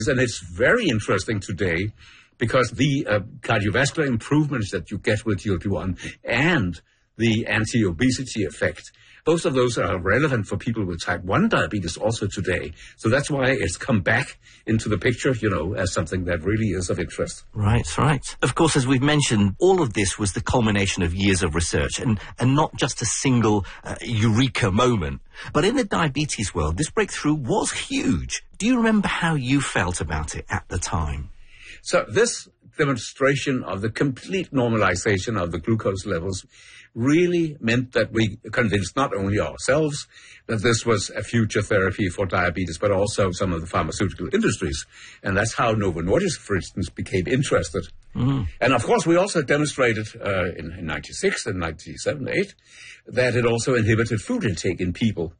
And it's very interesting today because the cardiovascular improvements that you get with GLP-1 and the anti-obesity effect, both of those are relevant for people with type 1 diabetes also today. So that's why it's come back into the picture, as something that really is of interest. Right, right. Of course, as we've mentioned, all of this was the culmination of years of research and not just a single eureka moment. But in the diabetes world, this breakthrough was huge. Do you remember how you felt about it at the time? So this demonstration of the complete normalization of the glucose levels really meant that we convinced not only ourselves that this was a future therapy for diabetes, but also some of the pharmaceutical industries. And that's how Novo Nordisk, for instance, became interested. Mm-hmm. And of course, we also demonstrated in 96 and 97, 8, that it also inhibited food intake in people.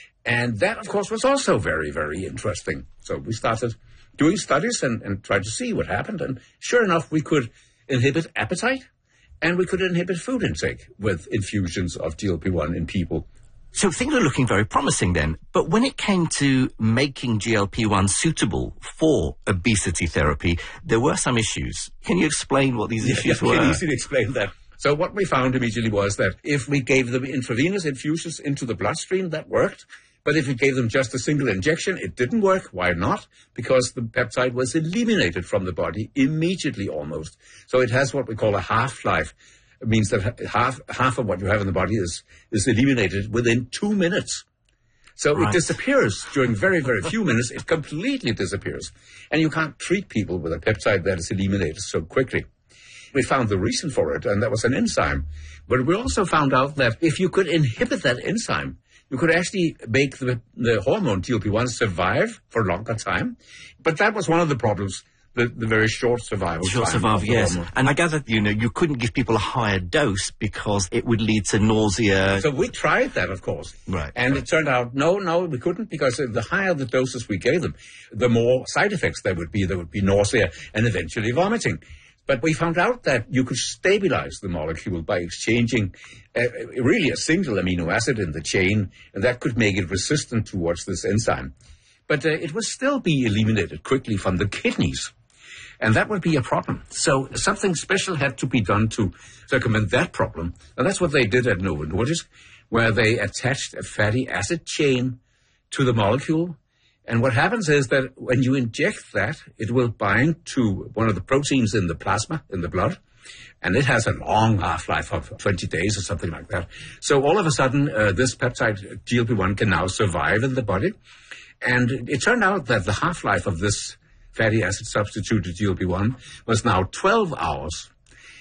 And that, of course, was also very, very interesting. So we started doing studies and tried to see what happened. And sure enough, we could inhibit appetite and we could inhibit food intake with infusions of GLP-1 in people. So things are looking very promising then. But when it came to making GLP-1 suitable for obesity therapy, there were some issues. Can you explain what these issues were? I can easily explain that. So what we found immediately was that if we gave them intravenous infusions into the bloodstream, that worked. But if we gave them just a single injection, it didn't work. Why not? Because the peptide was eliminated from the body immediately almost. So it has what we call a half-life. It means that half of what you have in the body is eliminated within 2 minutes. So It disappears during very, very few minutes. It completely disappears. And you can't treat people with a peptide that is eliminated so quickly. We found the reason for it, and that was an enzyme. But we also found out that if you could inhibit that enzyme, you could actually make the hormone GLP-1 survive for a longer time. But that was one of the problems, the very short survival time. Short survival, yes. And I gather, you couldn't give people a higher dose because it would lead to nausea. So we tried that, of course. Right. And it turned out, no, we couldn't, because the higher the doses we gave them, the more side effects there would be. There would be nausea and eventually vomiting. But we found out that you could stabilize the molecule by exchanging really a single amino acid in the chain, and that could make it resistant towards this enzyme. But it would still be eliminated quickly from the kidneys, and that would be a problem. So something special had to be done to circumvent that problem, and that's what they did at Novo Nordisk, where they attached a fatty acid chain to the molecule. And what happens is that when you inject that, it will bind to one of the proteins in the plasma, in the blood, and it has a long half-life of 20 days or something like that. So all of a sudden, this peptide GLP-1 can now survive in the body. And it turned out that the half-life of this fatty acid substituted GLP-1 was now 12 hours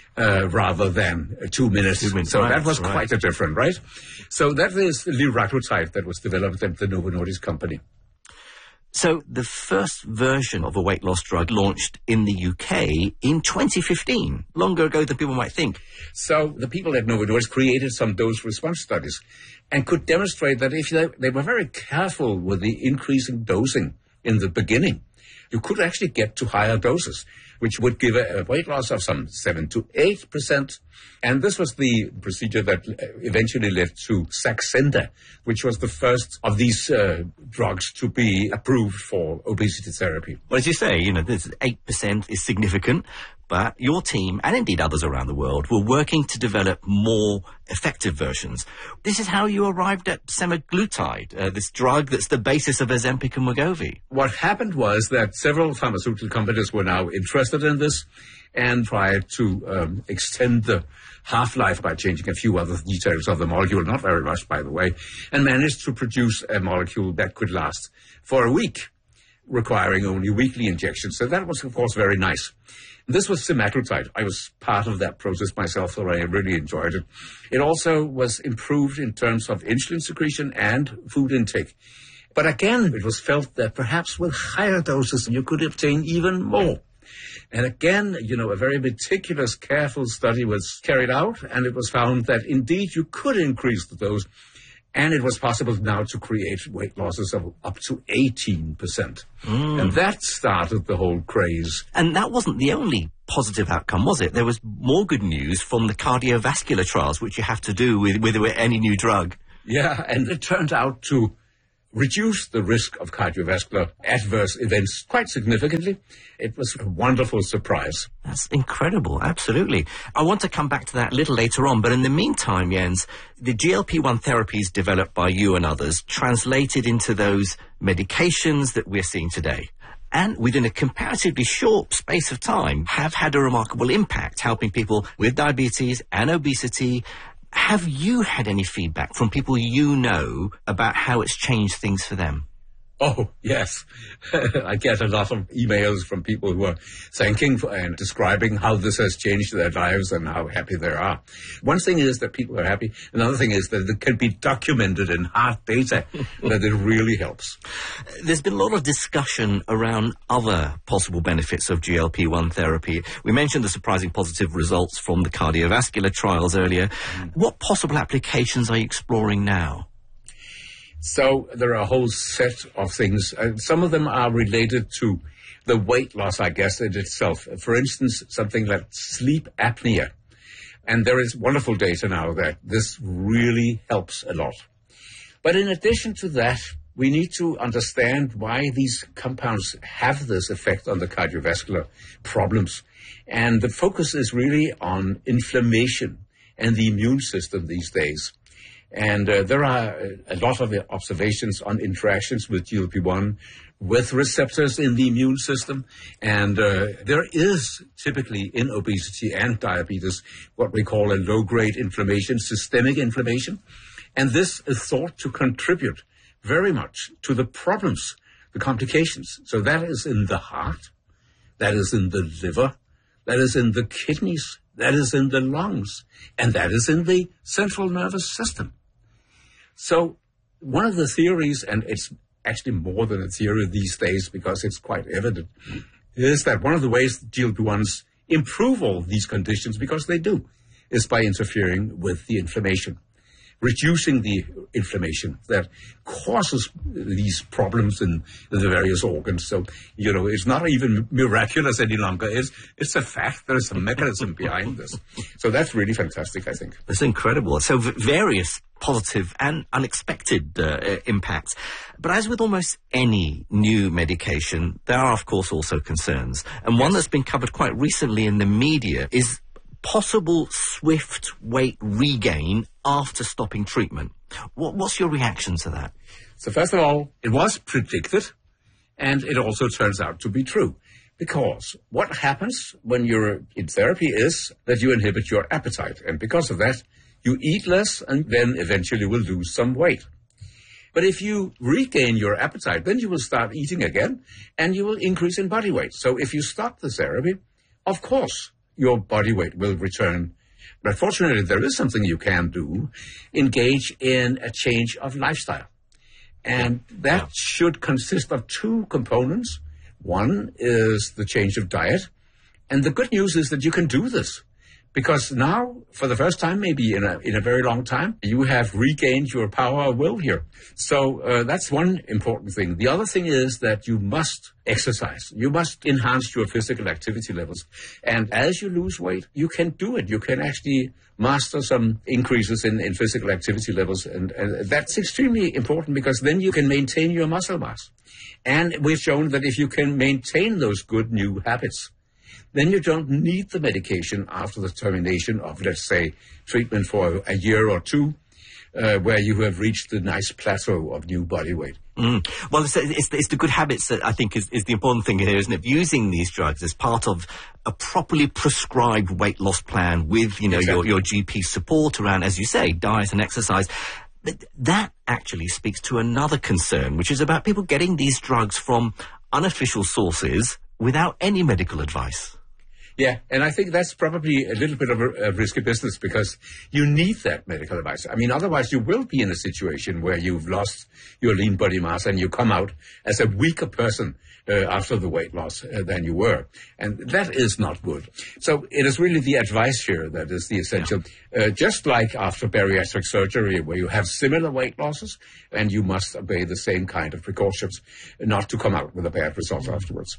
rather than 2 minutes. 2 minutes. So that was quite a difference, right? So that is the liraglutide that was developed at the Novo Nordisk company. So the first version of a weight loss drug launched in the UK in 2015, longer ago than people might think. So the people at Novo Nordisk created some dose-response studies and could demonstrate that if they were very careful with the increasing dosing in the beginning, you could actually get to higher doses, which would give a weight loss of some 7 to 8%. And this was the procedure that eventually led to Saxenda, which was the first of these drugs to be approved for obesity therapy. Well, as you say, this 8% is significant, but your team, and indeed others around the world, were working to develop more effective versions. This is how you arrived at semaglutide, this drug that's the basis of Ozempic and Wegovy. What happened was that several pharmaceutical companies were now interested in this and tried to extend the half-life by changing a few other details of the molecule, not very much, by the way, and managed to produce a molecule that could last for a week, requiring only weekly injections. So that was, of course, very nice. This was semaglutide. I was part of that process myself, so I really enjoyed it. It also was improved in terms of insulin secretion and food intake. But again, it was felt that perhaps with higher doses, you could obtain even more. And again, a very meticulous, careful study was carried out, and it was found that indeed you could increase the dose, and it was possible now to create weight losses of up to 18%. And that started the whole craze. And that wasn't the only positive outcome, was it? There was more good news from the cardiovascular trials, which you have to do with any new drug. Yeah, and it turned out to reduced the risk of cardiovascular adverse events quite significantly. It was a wonderful surprise. That's incredible, absolutely. I want to come back to that a little later on, but in the meantime, Jens, the GLP-1 therapies developed by you and others translated into those medications that we're seeing today, and within a comparatively short space of time have had a remarkable impact, helping people with diabetes and obesity. Have you had any feedback from people you know about how it's changed things for them? Oh, yes. I get a lot of emails from people who are thanking and describing how this has changed their lives and how happy they are. One thing is that people are happy. Another thing is that it can be documented in hard data that it really helps. There's been a lot of discussion around other possible benefits of GLP-1 therapy. We mentioned the surprising positive results from the cardiovascular trials earlier. What possible applications are you exploring now? So there are a whole set of things. Some of them are related to the weight loss, I guess, in itself. For instance, something like sleep apnea. And there is wonderful data now that this really helps a lot. But in addition to that, we need to understand why these compounds have this effect on the cardiovascular problems. And the focus is really on inflammation and the immune system these days. And there are a lot of observations on interactions with GLP-1 with receptors in the immune system. And there is typically in obesity and diabetes what we call a low-grade inflammation, systemic inflammation. And this is thought to contribute very much to the problems, the complications. So that is in the heart, that is in the liver, that is in the kidneys, that is in the lungs, and that is in the central nervous system. So one of the theories, and it's actually more than a theory these days because it's quite evident, is that one of the ways GLP-1s improve all these conditions, because they do, is by interfering with the inflammation, reducing the inflammation that causes these problems in the various organs. So, it's not even miraculous any longer. It's a fact. There's a mechanism behind this. So that's really fantastic, I think. It's incredible. So various positive and unexpected impacts. But as with almost any new medication, there are, of course, also concerns. And one that's been covered quite recently in the media is possible swift weight regain after stopping treatment. What's your reaction to that? So first of all, it was predicted, and it also turns out to be true. Because what happens when you're in therapy is that you inhibit your appetite. And because of that, you eat less and then eventually will lose some weight. But if you regain your appetite, then you will start eating again, and you will increase in body weight. So if you stop the therapy, of course, your body weight will return. But fortunately, there is something you can do. Engage in a change of lifestyle. And that should consist of two components. One is the change of diet. And the good news is that you can do this. Because now, for the first time, maybe in a very long time, you have regained your power of will here. So that's one important thing. The other thing is that you must exercise. You must enhance your physical activity levels. And as you lose weight, you can do it. You can actually master some increases in physical activity levels. And that's extremely important because then you can maintain your muscle mass. And we've shown that if you can maintain those good new habits, then you don't need the medication after the termination of, let's say, treatment for a year or two, where you have reached the nice plateau of new body weight. Well, it's the good habits that I think is the important thing here, isn't it? Using these drugs as part of a properly prescribed weight loss plan with, exactly, your GP support around, as you say, diet and exercise. But that actually speaks to another concern, which is about people getting these drugs from unofficial sources without any medical advice. Yeah, and I think that's probably a little bit of a risky business because you need that medical advice. I mean, otherwise you will be in a situation where you've lost your lean body mass and you come out as a weaker person after the weight loss than you were. And that is not good. So it is really the advice here that is the essential. Just like after bariatric surgery where you have similar weight losses and you must obey the same kind of precautions not to come out with a bad result afterwards.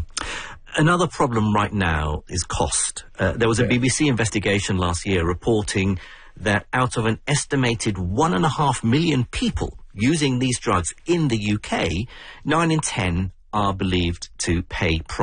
Another problem right now is cost. There was a BBC investigation last year reporting that out of an estimated 1.5 million people using these drugs in the UK, 9 in 10 are believed to pay